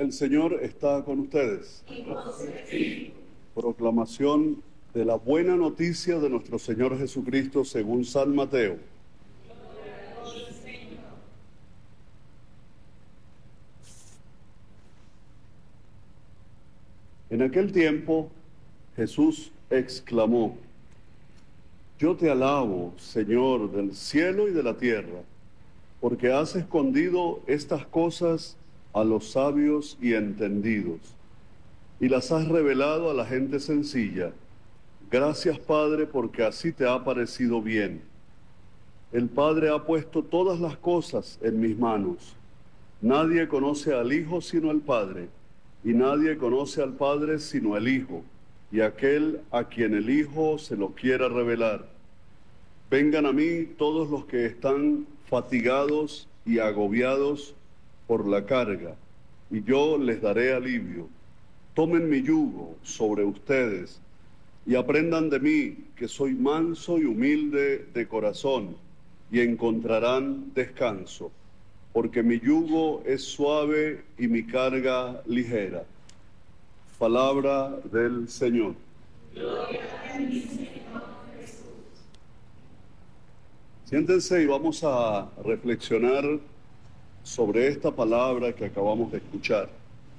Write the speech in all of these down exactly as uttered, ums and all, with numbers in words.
El Señor está con ustedes. Proclamación de la buena noticia de nuestro Señor Jesucristo según San Mateo. En aquel tiempo, Jesús exclamó: Yo te alabo, Señor del cielo y de la tierra, porque has escondido estas cosas a los sabios y entendidos, y las has revelado a la gente sencilla. Gracias, Padre, porque así te ha parecido bien. El Padre ha puesto todas las cosas en mis manos. Nadie conoce al Hijo sino el Padre, y nadie conoce al Padre sino el Hijo, y aquel a quien el Hijo se lo quiera revelar. Vengan a mí todos los que están fatigados y agobiados por la carga, y yo les daré alivio. Tomen mi yugo sobre ustedes y aprendan de mí, que soy manso y humilde de corazón, y encontrarán descanso, porque mi yugo es suave y mi carga ligera. Palabra del Señor. Gloria a ti, Señor Jesús. Siéntense y vamos a reflexionar sobre esta palabra que acabamos de escuchar.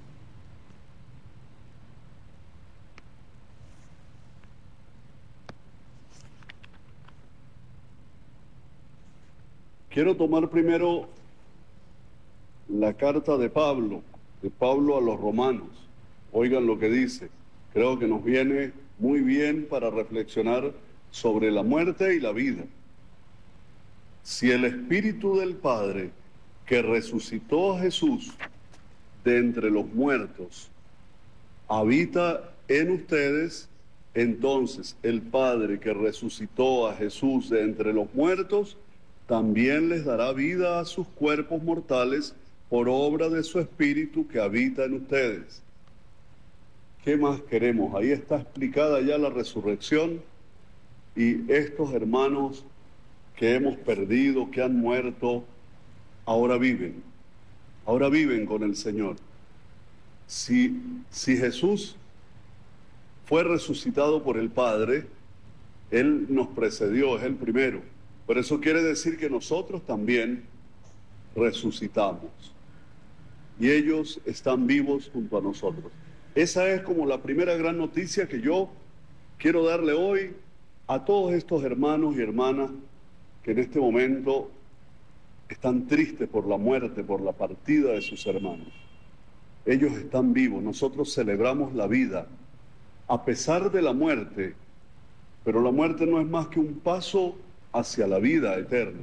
Quiero tomar primero la carta de Pablo, de Pablo a los romanos. Oigan lo que dice. Creo que nos viene muy bien para reflexionar sobre la muerte y la vida. Si el Espíritu del Padre, que resucitó a Jesús de entre los muertos, habita en ustedes, entonces el Padre que resucitó a Jesús de entre los muertos, también les dará vida a sus cuerpos mortales por obra de su Espíritu que habita en ustedes. ¿Qué más queremos? Ahí está explicada ya la resurrección, y estos hermanos que hemos perdido, que han muerto, ahora viven, ahora viven con el Señor. Si, si Jesús fue resucitado por el Padre, Él nos precedió, es el primero. Por eso quiere decir que nosotros también resucitamos. Y ellos están vivos junto a nosotros. Esa es como la primera gran noticia que yo quiero darle hoy a todos estos hermanos y hermanas que en este momento están tristes por la muerte, por la partida de sus hermanos. Ellos están vivos, nosotros celebramos la vida a pesar de la muerte, pero la muerte no es más que un paso hacia la vida eterna.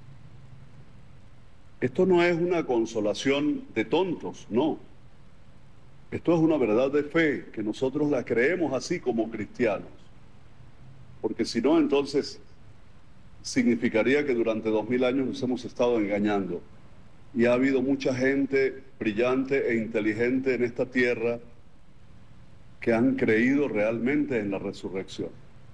Esto no es una consolación de tontos, no. Esto es una verdad de fe, que nosotros la creemos así como cristianos. Porque si no, entonces significaría que durante dos mil años nos hemos estado engañando. Y ha habido mucha gente brillante e inteligente en esta tierra que han creído realmente en la resurrección.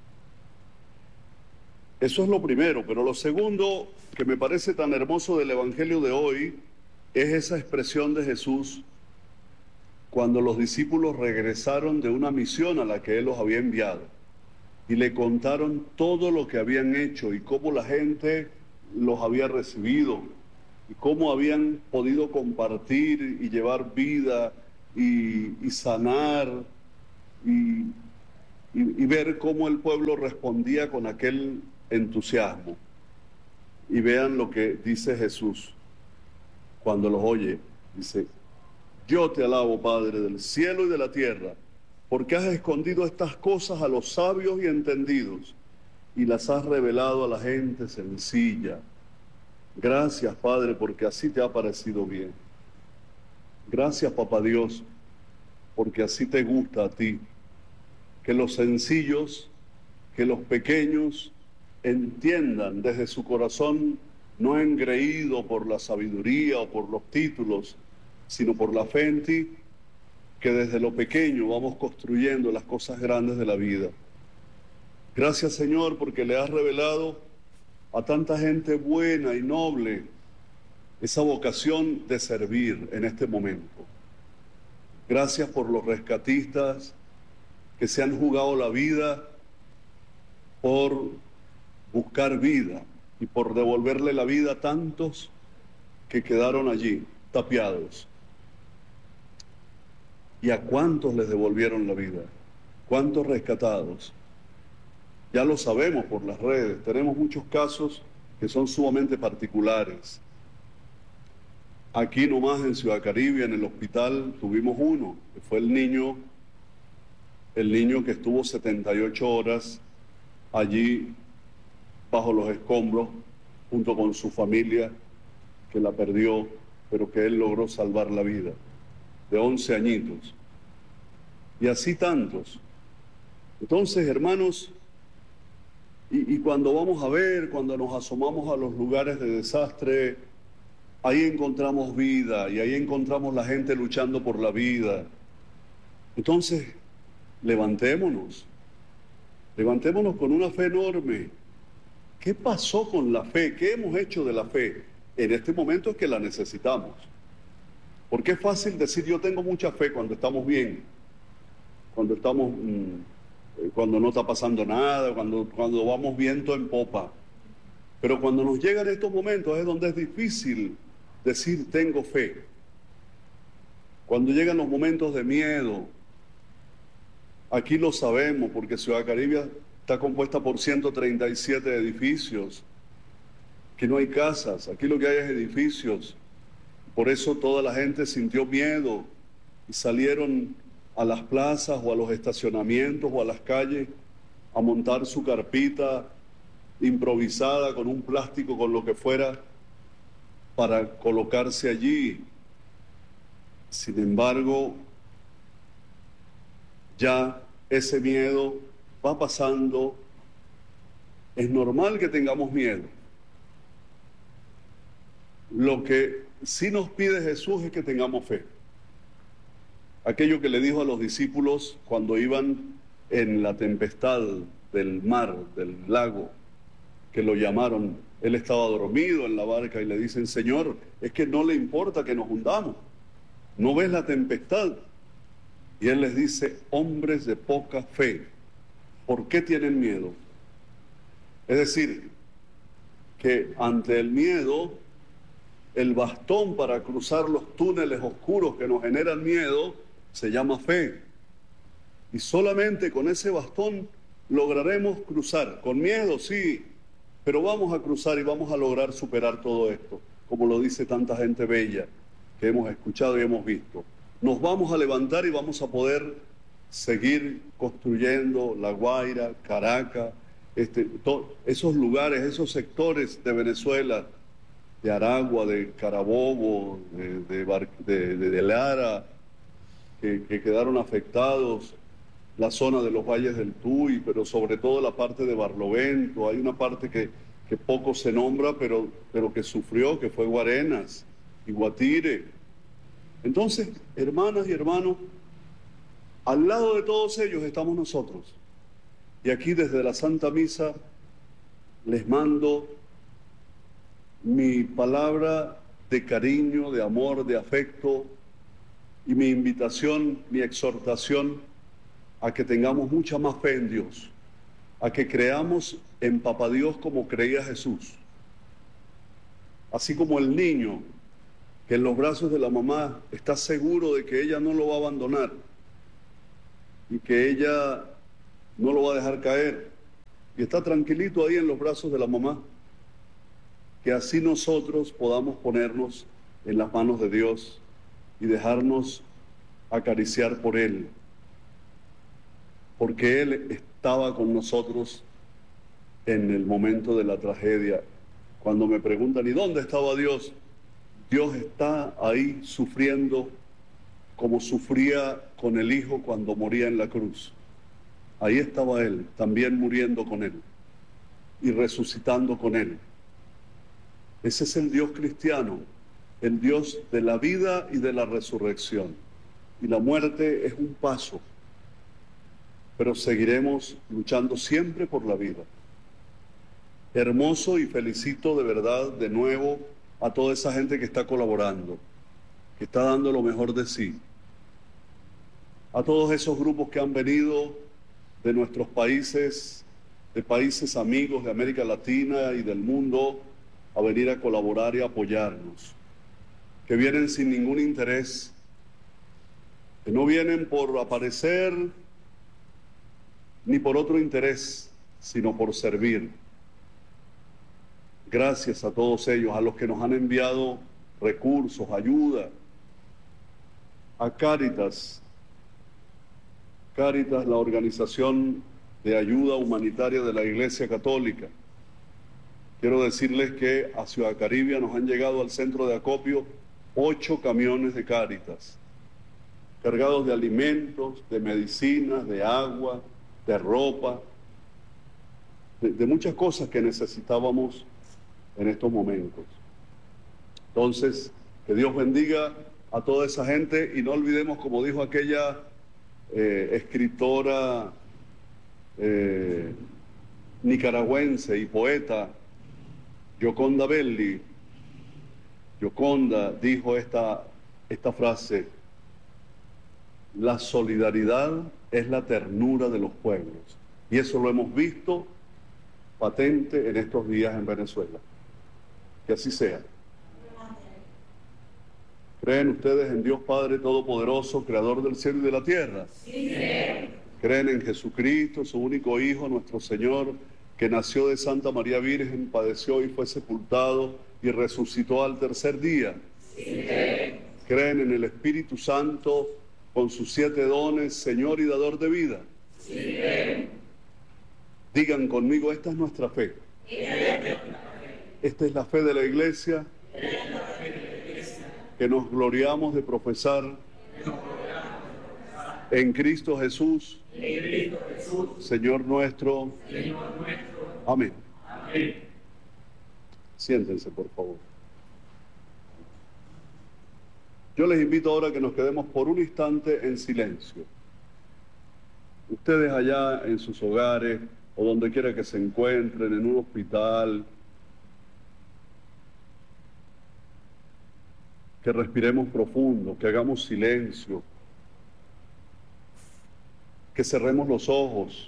Eso es lo primero, pero lo segundo que me parece tan hermoso del Evangelio de hoy es esa expresión de Jesús cuando los discípulos regresaron de una misión a la que Él los había enviado y le contaron todo lo que habían hecho y cómo la gente los había recibido y cómo habían podido compartir y llevar vida y, y sanar y, y, y ver cómo el pueblo respondía con aquel entusiasmo. Y vean lo que dice Jesús cuando los oye. Dice: Yo te alabo, Padre del cielo y de la tierra, porque has escondido estas cosas a los sabios y entendidos y las has revelado a la gente sencilla. Gracias, Padre, porque así te ha parecido bien. Gracias, Papá Dios, porque así te gusta a ti, que los sencillos, que los pequeños entiendan desde su corazón, no engreído por la sabiduría o por los títulos, sino por la fe en ti, que desde lo pequeño vamos construyendo las cosas grandes de la vida. Gracias, Señor, porque le has revelado a tanta gente buena y noble esa vocación de servir en este momento. Gracias por los rescatistas que se han jugado la vida por buscar vida y por devolverle la vida a tantos que quedaron allí, tapiados. ¿Y a cuántos les devolvieron la vida? ¿Cuántos rescatados? Ya lo sabemos por las redes, tenemos muchos casos que son sumamente particulares. Aquí nomás en Ciudad Caribe, en el hospital, tuvimos uno, que fue el niño, el niño que estuvo setenta y ocho horas allí bajo los escombros, junto con su familia, que la perdió, pero que él logró salvar la vida, de once añitos. Y así tantos. Entonces, hermanos, y, y cuando vamos a ver, cuando nos asomamos a los lugares de desastre, ahí encontramos vida y ahí encontramos la gente luchando por la vida. Entonces, levantémonos, levantémonos con una fe enorme. ¿Qué pasó con la fe? ¿Qué hemos hecho de la fe? En este momento es que la necesitamos. Porque es fácil decir yo tengo mucha fe cuando estamos bien, cuando estamos, mmm, cuando no está pasando nada, cuando, cuando vamos viento en popa. Pero cuando nos llegan estos momentos es donde es difícil decir tengo fe. Cuando llegan los momentos de miedo, aquí lo sabemos porque Ciudad Caribe está compuesta por ciento treinta y siete edificios. Aquí no hay casas, aquí lo que hay es edificios. Por eso toda la gente sintió miedo y salieron a las plazas o a los estacionamientos o a las calles a montar su carpita improvisada con un plástico, con lo que fuera, para colocarse allí. Sin embargo, ya ese miedo va pasando. Es normal que tengamos miedo. Lo que sí nos pide Jesús es que tengamos fe. Aquello que le dijo a los discípulos cuando iban en la tempestad del mar, del lago, que lo llamaron, él estaba dormido en la barca y le dicen, Señor, es que no le importa que nos hundamos, ¿no ves la tempestad? Y él les dice, hombres de poca fe, ¿por qué tienen miedo? Es decir, que ante el miedo, el bastón para cruzar los túneles oscuros que nos generan miedo se llama fe. Y solamente con ese bastón lograremos cruzar. Con miedo, sí, pero vamos a cruzar y vamos a lograr superar todo esto, como lo dice tanta gente bella que hemos escuchado y hemos visto. Nos vamos a levantar y vamos a poder seguir construyendo La Guaira, Caracas, este, to, esos lugares, esos sectores de Venezuela, de Aragua, de Carabobo, de, de, de, de, de Lara, que, que quedaron afectados, la zona de los valles del Tuy, pero sobre todo la parte de Barlovento. Hay una parte que, que poco se nombra, pero, pero que sufrió, que fue Guarenas y Guatire. Entonces, hermanas y hermanos, al lado de todos ellos estamos nosotros. Y aquí desde la Santa Misa les mando mi palabra de cariño, de amor, de afecto y mi invitación, mi exhortación a que tengamos mucha más fe en Dios, a que creamos en Papá Dios como creía Jesús. Así como el niño que en los brazos de la mamá está seguro de que ella no lo va a abandonar y que ella no lo va a dejar caer y está tranquilito ahí en los brazos de la mamá. Que así nosotros podamos ponernos en las manos de Dios y dejarnos acariciar por Él, porque Él estaba con nosotros en el momento de la tragedia. Cuando me preguntan, ¿y dónde estaba Dios? Dios está ahí sufriendo como sufría con el Hijo cuando moría en la cruz. Ahí estaba Él, también muriendo con Él y resucitando con Él. Ese es el Dios cristiano, el Dios de la vida y de la resurrección. Y la muerte es un paso, pero seguiremos luchando siempre por la vida. Hermoso, y felicito de verdad de nuevo a toda esa gente que está colaborando, que está dando lo mejor de sí. a todos esos grupos que han venido de nuestros países, de países amigos de América Latina y del mundo, a venir a colaborar y apoyarnos, que vienen sin ningún interés, que no vienen por aparecer ni por otro interés, sino por servir. Gracias a todos ellos, a los que nos han enviado recursos, ayuda, a Cáritas, Cáritas, la organización de ayuda humanitaria de la Iglesia Católica. Quiero decirles que a Ciudad Caribia nos han llegado al centro de acopio ocho camiones de Cáritas, cargados de alimentos, de medicinas, de agua, de ropa, de, de muchas cosas que necesitábamos en estos momentos. Entonces, que Dios bendiga a toda esa gente y no olvidemos, como dijo aquella eh, escritora eh, nicaragüense y poeta, Gioconda Belli. Gioconda dijo esta, esta frase: la solidaridad es la ternura de los pueblos. Y eso lo hemos visto patente en estos días en Venezuela. Que así sea. ¿Creen ustedes en Dios Padre Todopoderoso, Creador del cielo y de la tierra? Sí. ¿Creen en Jesucristo, su único Hijo, nuestro Señor, que nació de Santa María Virgen, padeció y fue sepultado y resucitó al tercer día? Sí. ¿Creen en el Espíritu Santo, con sus siete dones, Señor y dador de vida? Sí. Digan conmigo, esta es nuestra fe. Esta es la fe de la Iglesia, que nos gloriamos de profesar en Cristo Jesús, Señor nuestro. Amén. Siéntense, por favor. Yo les invito ahora a que nos quedemos por un instante en silencio. Ustedes allá en sus hogares o donde quiera que se encuentren, en un hospital, que respiremos profundo, que hagamos silencio, que cerremos los ojos.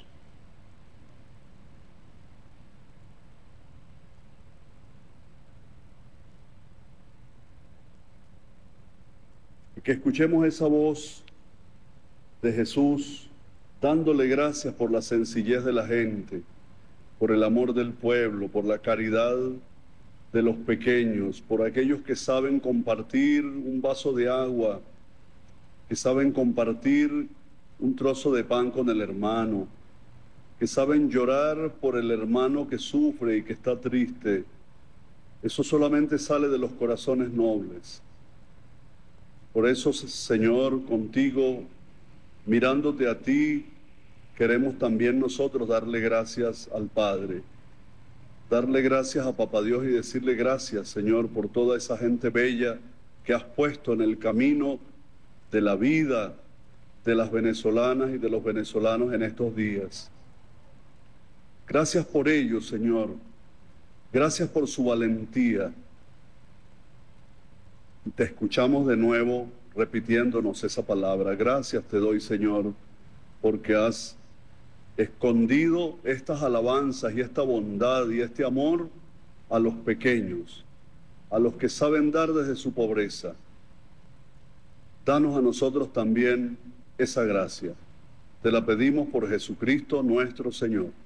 Y que escuchemos esa voz de Jesús, dándole gracias por la sencillez de la gente, por el amor del pueblo, por la caridad de los pequeños, por aquellos que saben compartir un vaso de agua, que saben compartir un trozo de pan con el hermano, que saben llorar por el hermano que sufre y que está triste. Eso solamente sale de los corazones nobles. Por eso, Señor, contigo, mirándote a ti, queremos también nosotros darle gracias al Padre, darle gracias a Papá Dios y decirle gracias, Señor, por toda esa gente bella que has puesto en el camino de la vida de las venezolanas y de los venezolanos en estos días. Gracias por ello, Señor. Gracias por su valentía. Te escuchamos de nuevo repitiéndonos esa palabra. Gracias te doy, Señor, porque has escondido estas alabanzas y esta bondad y este amor a los pequeños, a los que saben dar desde su pobreza. Danos a nosotros también esa gracia. Te la pedimos por Jesucristo nuestro Señor.